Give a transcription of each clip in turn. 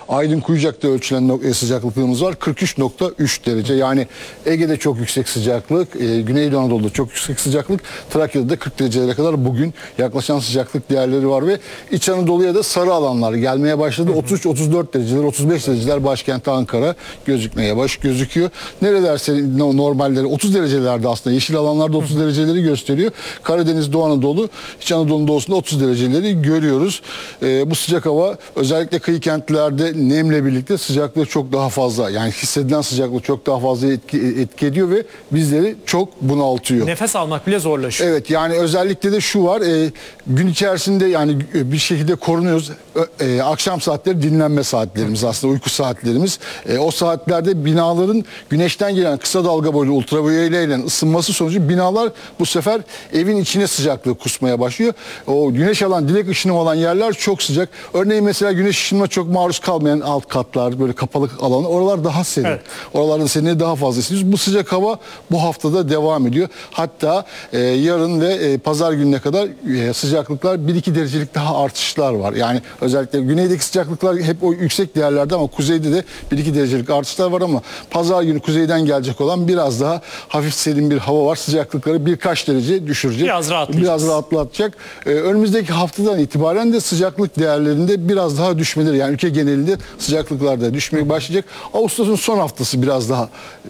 Aydın Kuyucak'ta ölçülen sıcaklıklığımız var. 43,3 derece. Yani Ege'de çok yüksek sıcaklık, Güneydoğu Anadolu'da çok yüksek sıcaklık, Trakya'da da 40 derecelere kadar bugün yaklaşan sıcaklık değerleri var ve İç Anadolu'ya da sarı alanlar gelmeye başladı. 33-34 dereceler, 35 dereceler başkent Ankara gözükmeye gözüküyor. Nerelerse normalleri 30 derecelerde aslında yeşil alanlarda 30 dereceleri gösteriyor. Karadeniz, Doğu Anadolu, İç Anadolu'nun doğusunda 30 dereceleri görüyoruz. Bu sıcak hava özellikle kıyı kentlerde nemle birlikte sıcaklığı çok daha fazla, yani hissedilen sıcaklık çok daha fazla etki ediyor ve bizleri çok bunaltıyor. Nefes almak bile zorlaşıyor. Evet, yani özellikle de şu var, gün içerisinde yani bir şekilde korunuyoruz. Akşam saatleri dinlenme saatlerimiz, aslında uyku saatlerimiz. O saatlerde binaların güneşten gelen kısa dalga boylu ultraviyole ile ısınması sonucu binalar bu sefer evin içine sıcaklığı kusmaya başlıyor. O güneş alan, direkt ışınım alan yerler çok sıcak. Örneğin mesela güneş ışınıma çok maruz kalmayan alt katlar, böyle kapalı alanı, oralar daha serin. Evet. Oralarda serinliği daha fazla hissediyoruz. Bu sıcak hava bu haftada devam ediyor. Hatta yarın ve pazar gününe kadar sıcaklıklar 1-2 derecelik daha artışlar var. Yani özellikle güneydeki sıcaklıklar hep o yüksek değerlerde ama kuzeyde de 1-2 derecelik artışlar var ama pazar günü kuzeyden gelecek olan biraz daha hafif serin bir hava var. Sıcaklıkları birkaç derece düşürecek. Biraz rahatlatacak. Önümüzdeki haftadan itibaren de sıcaklık değerlerinde biraz daha düşmeleri, yani ülke genelinde sıcaklıklarda düşmeye başlayacak. Ağustos'un son haftası biraz daha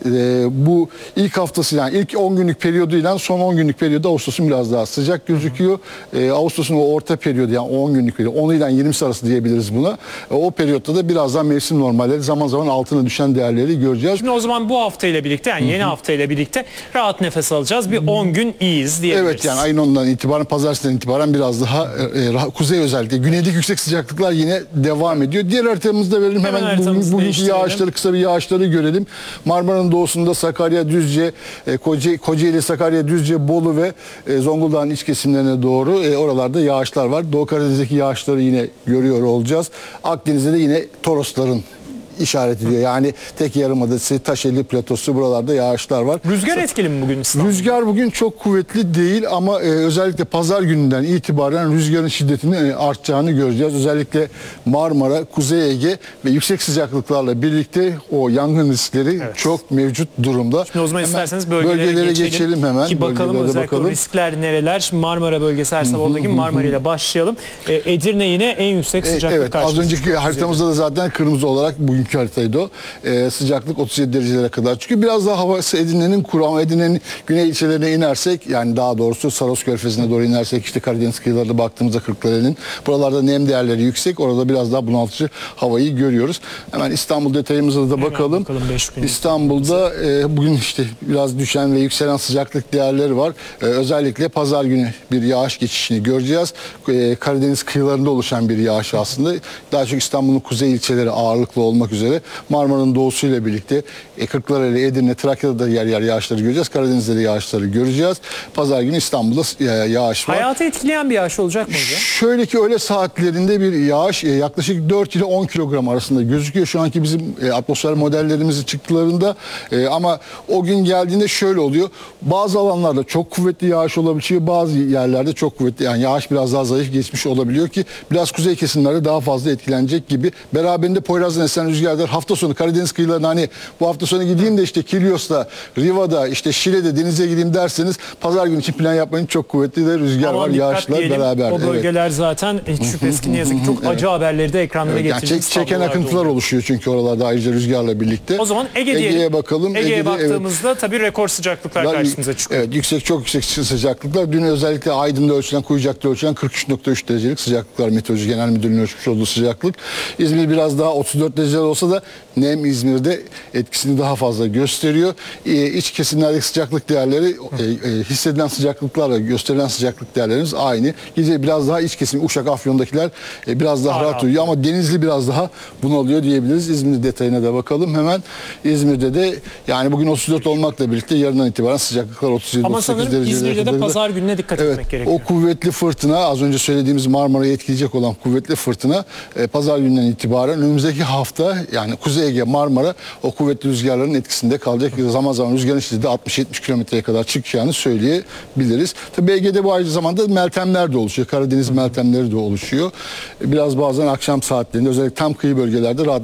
bu ilk haftası, yani ilk 10 günlük periyoduyla son 10 günlük periyodu Ağustos'un biraz daha sıcak gözüküyor. Ağustos'un o orta periyodu, yani 10 günlük periyodu, 10 ile 20'si arası diyebiliriz buna. O periyotta da biraz daha mevsim normalleri, zaman zaman altına düşen değerleri göreceğiz. Şimdi o zaman bu hafta ile birlikte, yani yeni hafta ile birlikte rahat nefes alacağız. Bir 10 gün iyiyiz diyebiliriz. Evet, yani ayın 10'dan itibaren, pazartesinden itibaren biraz daha kuzey, özellikle güneydeki yüksek sıcaklıklar yine devam ediyor. Diğer haritamızda verelim hemen bugünkü yağışları, kısa bir yağışları görelim. Marmara'nın doğusunda Sakarya, Düzce, Kocaeli, Sakarya, Düzce, Bolu ve Zonguldak'ın iç kesimlerine doğru oralarda yağışlar var. Doğu Karadeniz'deki yağışları yine görüyor olacağız. Akdeniz'de de yine Torosların işaret ediyor. Yani tek yarımadası, Taşeli platosu, buralarda yağışlar var. Rüzgar etkili mi bugün İstanbul'da? Rüzgar bugün çok kuvvetli değil ama özellikle pazar gününden itibaren rüzgarın şiddetinin artacağını göreceğiz. Özellikle Marmara, Kuzey Ege ve yüksek sıcaklıklarla birlikte o yangın riskleri çok mevcut durumda. Şimdi o zaman isterseniz bölgelere geçelim hemen. Ki bakalım özellikle o riskler nereler? Marmara bölgesi her sabah olduğu gibi Marmara ile başlayalım. Edirne yine en yüksek sıcaklık karşılaşıyor. Az önceki haritamızda da zaten kırmızı olarak bugün haritaydı o. Sıcaklık 37 derecelere kadar çıkıyor. Biraz daha havası Edirne'nin kuru ama Edirne'nin güney ilçelerine inersek, yani daha doğrusu Saros Körfezi'ne doğru inersek, işte Karadeniz kıyılarına baktığımızda Kırklareli'nin buralarda nem değerleri yüksek. Orada biraz daha bunaltıcı havayı görüyoruz. Hemen İstanbul detayımıza da bakalım. İstanbul'da bugün işte biraz düşen ve yükselen sıcaklık değerleri var. Özellikle pazar günü bir yağış geçişini göreceğiz. Karadeniz kıyılarında oluşan bir yağış aslında. Daha çok İstanbul'un kuzey ilçeleri ağırlıklı olmak üzere Marmara'nın doğusuyla birlikte Kırklareli, Edirne, Trakya'da da yer yer yağışları göreceğiz. Karadeniz'de de yağışları göreceğiz. Pazar günü İstanbul'da yağış var. Hayatı etkileyen bir yağış olacak mı hocam? Şöyle ki öğle saatlerinde bir yağış yaklaşık 4 ile 10 kilogram arasında gözüküyor. Şu anki bizim atmosfer modellerimizin çıktılarında ama o gün geldiğinde şöyle oluyor. Bazı alanlarda çok kuvvetli yağış olabiliyor. Bazı yerlerde çok kuvvetli, yani yağış biraz daha zayıf geçmiş olabiliyor ki biraz kuzey kesimlerde daha fazla etkilenecek gibi. Beraberinde Poyraz'dan esen rüzgarlar hafta sonu Karadeniz kıyılarına, hani bu hafta sonu gideyim de işte Kilyos'ta, Riva'da, işte Şile'de denize gideyim derseniz pazar günü için plan yapmayın. Çok kuvvetli de rüzgar var, yağışlar beraber. O bölgeler zaten hiç şüphesiz ki ne yazık ki çok acı haberleri de ekranlara getirdiğimiz çeken akıntılar oluşuyor çünkü oralarda ayrıca rüzgarla birlikte. O zaman Ege'ye bakalım. Ege'ye baktığımızda tabii rekor sıcaklıklar karşımıza çıkıyor. Evet, çok yüksek sıcaklıklar. Dün özellikle Aydın'da ölçülen, Kuyucak'ta ölçülen 43,3 derecelik sıcaklıklar, Meteoroloji Genel Müdürlüğü'nün ölçmüş olduğu sıcaklık. İzmir biraz daha 34 dereceler olsa da nem İzmir'de etkisini daha fazla gösteriyor. İç kesimlerdeki sıcaklık değerleri hissedilen sıcaklıklarla gösterilen sıcaklık değerlerimiz aynı. Gece biraz daha iç kesim, Uşak, Afyon'dakiler biraz daha rahat uyuyor ama Denizli biraz daha bunalıyor diyebiliriz. İzmir detayına da bakalım hemen. İzmir'de de yani bugün 34 olmakla birlikte yarından itibaren sıcaklıklar 37-38 ama sanırım İzmir'de de pazar gününe dikkat etmek gerekiyor. O kuvvetli fırtına, az önce söylediğimiz Marmara'yı etkileyecek olan kuvvetli fırtına pazar gününden itibaren önümüzdeki hafta, yani Kuzey Ege, Marmara o kuvvetli rüzgarların etkisinde kalacak. Zaman zaman rüzgarın şiddeti 60-70 kilometreye kadar çıkacağını söyleyebiliriz. Tabii Ege'de bu aynı zamanda meltemler de oluşuyor. Karadeniz meltemleri de oluşuyor. Biraz bazen akşam saatlerinde özellikle tam kıyı bölgelerde rahat